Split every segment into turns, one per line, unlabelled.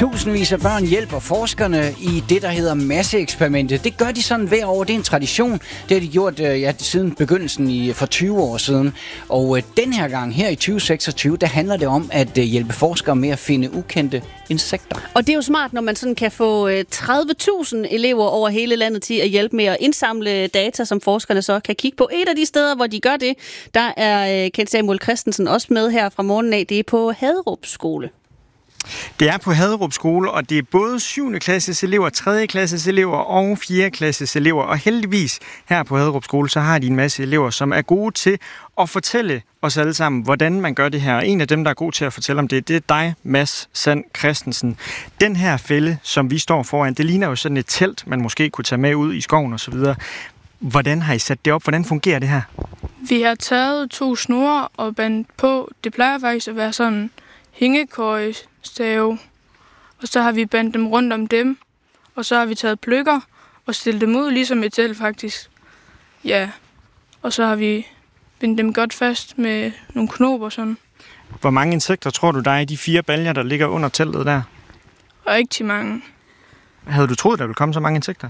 Tusindvis af børn hjælper forskerne i det, der hedder masseeksperimentet. Det gør de sådan hver år. Det er en tradition. Det har de gjort siden begyndelsen for 20 år siden. Og den her gang, her i 2026, der handler det om at hjælpe forskere med at finde ukendte insekter.
Og det er jo smart, når man sådan kan få 30.000 elever over hele landet til at hjælpe med at indsamle data, som forskerne så kan kigge på. Et af de steder, hvor de gør det, der er Kent Samuel Christensen også med her fra morgenen af. Det er på Haderup Skole.
Det er på Haderup Skole, og det er både 7. klasses elever, 3. klasses elever og 4. klasses elever. Og heldigvis her på Haderup Skole, så har de en masse elever, som er gode til at fortælle os alle sammen, hvordan man gør det her. En af dem, der er god til at fortælle om det, det er dig, Mads Sand Christensen. Den her fælde, som vi står foran, det ligner jo sådan et telt, man måske kunne tage med ud i skoven osv. Hvordan har I sat det op? Hvordan fungerer det her?
Vi har taget 2 snore og bandt på. Det plejer faktisk at være sådan hængekøjestave, og så har vi bandt dem rundt om dem, og så har vi taget pløkker og stillet dem ud, ligesom et telt faktisk. Ja, og så har vi bindt dem godt fast med nogle knop og sådan.
Hvor mange insekter tror du, der er i de 4 baljer, der ligger under teltet der?
Rigtig mange.
Havde du troet, der ville komme så mange insekter?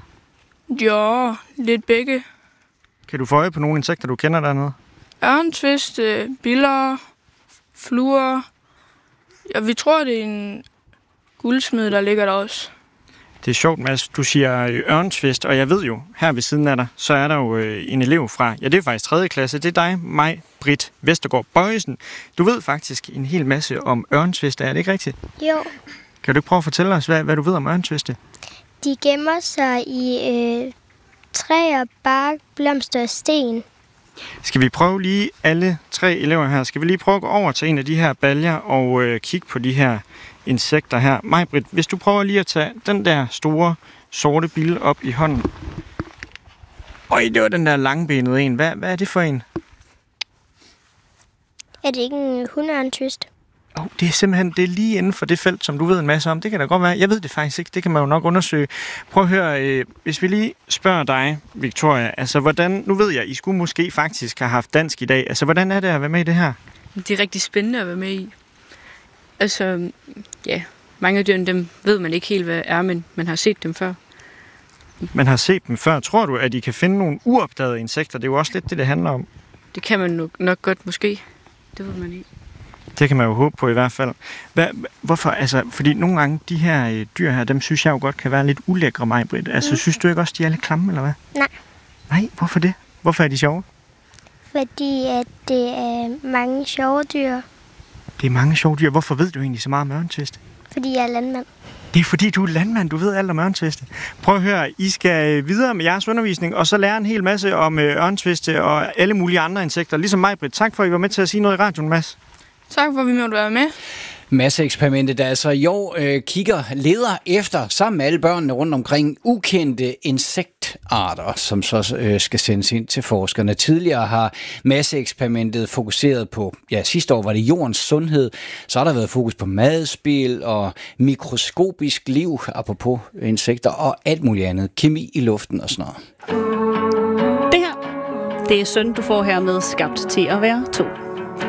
Jo, lidt begge.
Kan du få øje på nogle insekter, du kender dernede?
Ørntvist, biller, fluer. Ja, vi tror, det er en guldsmed, der ligger der også.
Det er sjovt, Mads. Du siger ørntvist, og jeg ved jo, her ved siden af dig, så er der jo en elev fra, ja, det er faktisk 3. klasse. Det er dig, mig, Britt Vestergaard Bøjesen. Du ved faktisk en hel masse om ørntvist, er det ikke rigtigt?
Jo.
Kan du ikke prøve at fortælle os, hvad du ved om ørntviste?
De gemmer sig i træer, bark, blomster og sten.
Skal vi prøve lige alle 3 elever her? Skal vi lige prøve at gå over til en af de her baljer og kigge på de her insekter her? Maj-Britt, hvis du prøver lige at tage den der store sorte bille op i hånden. Øj, det var den der langbenede en. Hvad er det for en?
Er det ikke en hundeørntvist?
Det er simpelthen det er lige inden for det felt, som du ved en masse om. Det kan da godt være. Jeg ved det faktisk ikke. Det kan man jo nok undersøge. Prøv at høre, hvis vi lige spørger dig, Victoria. Altså, hvordan, nu ved jeg, I skulle måske faktisk have haft dansk i dag. Altså, hvordan er det at være med i det her?
Det er rigtig spændende at være med i. Altså, ja, mange af dyrene, dem ved man ikke helt, hvad er, men man har set dem før.
Man har set dem før. Tror du, at I kan finde nogle uopdagede insekter? Det er jo også lidt det handler om.
Det kan man nok godt måske. Det ved man ikke.
Det kan man jo håbe på i hvert fald. Hvorfor? Altså, fordi nogle gange, de her dyr her, dem synes jeg jo godt kan være lidt ulækre, Maj-Britt. Altså, synes du ikke også, de er lidt klamme, eller hvad?
Nej.
Nej, hvorfor det? Hvorfor er de sjove?
Fordi at det er mange sjove dyr.
Det er mange sjove dyr. Hvorfor ved du egentlig så meget om ørntviste?
Fordi jeg er landmand.
Det er fordi, du er landmand. Du ved alt om ørntviste. Prøv at høre, I skal videre med jeres undervisning, og så lære en hel masse om ørntviste og alle mulige andre insekter. Ligesom Maj-Britt. Tak for, at I var med til at sige noget i radioen, Mads.
Tak for, at vi måtte være med.
Masseeksperimentet, der altså i år leder efter, sammen med alle børnene rundt omkring, ukendte insektarter, som så skal sendes ind til forskerne. Tidligere har masseeksperimentet fokuseret på, sidste år var det jordens sundhed, så har der været fokus på madspil og mikroskopisk liv, apropos insekter og alt muligt andet, kemi i luften og sådan noget.
Det her, det er Søn, du får her med Skabt til at være 2.